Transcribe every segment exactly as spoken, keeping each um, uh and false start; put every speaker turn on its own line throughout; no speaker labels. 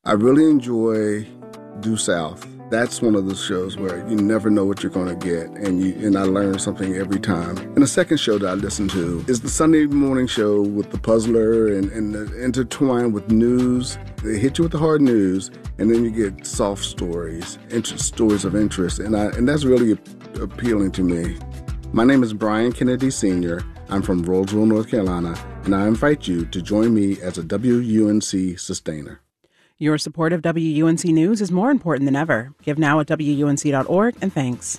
I really enjoy Due South. That's one of those shows where you never know what you're going to get, and you and I learn something every time. And the second show that I listen to is the Sunday morning show with the puzzler and, and the intertwined with news. They hit you with the hard news, and then you get soft stories, interest, stories of interest, and I and that's really appealing to me. My name is Brian Kennedy Senior I'm from Roseville, North Carolina, and I invite you to join me as a W U N C sustainer.
Your support of W U N C News is more important than ever. Give now at W U N C dot org, and thanks.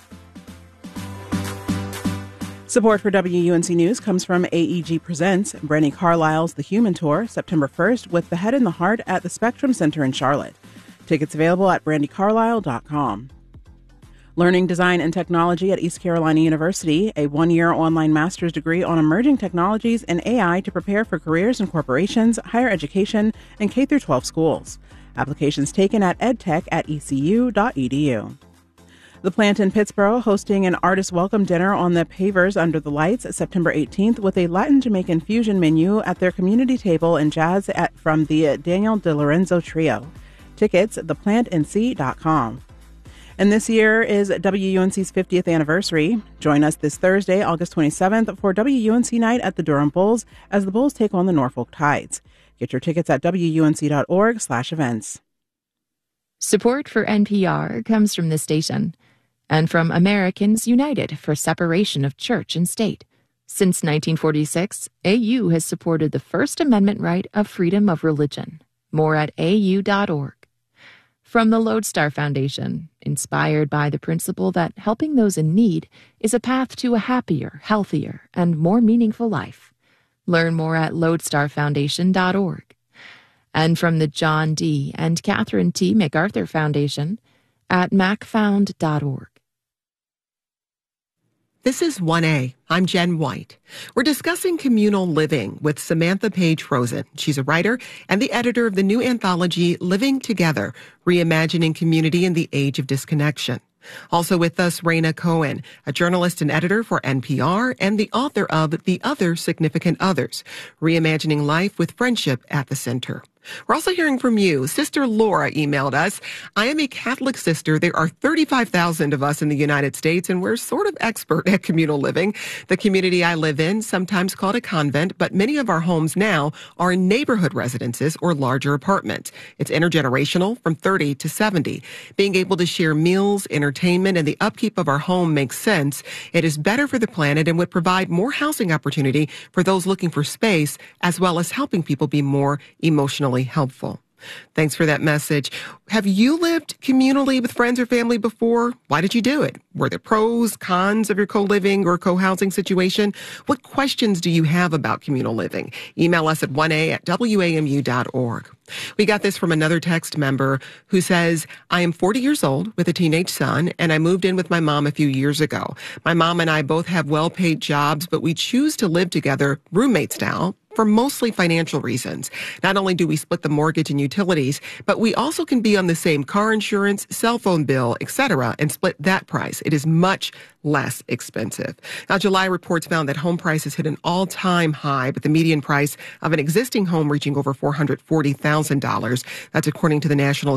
Support for W U N C News comes from A E G Presents Brandi Carlile's The Human Tour, September first, with The Head and the Heart at the Spectrum Center in Charlotte. Tickets available at brandi carlile dot com. Learning Design and Technology at East Carolina University, a one-year online master's degree on emerging technologies and A I to prepare for careers in corporations, higher education, and K through twelve schools. Applications taken at edtech at e c u dot e d u. The Plant in Pittsboro hosting an artist welcome dinner on the pavers under the lights September eighteenth with a Latin Jamaican fusion menu at their community table and jazz at, from the Daniel DeLorenzo Trio. Tickets, the plant n c dot com. And this year is W U N C's fiftieth anniversary. Join us this Thursday, August twenty-seventh, for W U N C Night at the Durham Bulls as the Bulls take on the Norfolk Tides. Get your tickets at W U N C dot org slash events.
Support for N P R comes from this station and from Americans United for Separation of Church and State. Since nineteen forty-six, A U has supported the First Amendment right of freedom of religion. More at A U dot org. From the Lodestar Foundation, inspired by the principle that helping those in need is a path to a happier, healthier, and more meaningful life. Learn more at lodestar foundation dot org. And from the John D. and Catherine T. MacArthur Foundation at mac found dot org.
This is one A. I'm Jen White. We're discussing communal living with Samantha Page Rosen. She's a writer and the editor of the new anthology, Living Together, Reimagining Community in the Age of Disconnection. Also with us, Raina Cohen, a journalist and editor for N P R and the author of The Other Significant Others, Reimagining Life with Friendship at the Center. We're also hearing from you. Sister Laura emailed us. I am a Catholic sister. There are thirty-five thousand of us in the United States, and we're sort of expert at communal living. The community I live in, sometimes called a convent, but many of our homes now are in neighborhood residences or larger apartments. It's intergenerational from thirty to seventy. Being able to share meals, entertainment, and the upkeep of our home makes sense. It is better for the planet and would provide more housing opportunity for those looking for space, as well as helping people be more emotionally helpful. Thanks for that message. Have you lived communally with friends or family before? Why did you do it? Were there pros, cons of your co-living or co-housing situation? What questions do you have about communal living? Email us at one a at w a m u dot org. We got this from another text member who says, I am forty years old with a teenage son, and I moved in with my mom a few years ago. My mom and I both have well-paid jobs, but we choose to live together roommate style for mostly financial reasons. Not only do we split the mortgage and utilities, but we also can be on the same car insurance, cell phone bill, et cetera, and split that price. It is much less expensive. Now, July reports found that home prices hit an all-time high, with the median price of an existing home reaching over four hundred forty thousand dollars. That's according to the National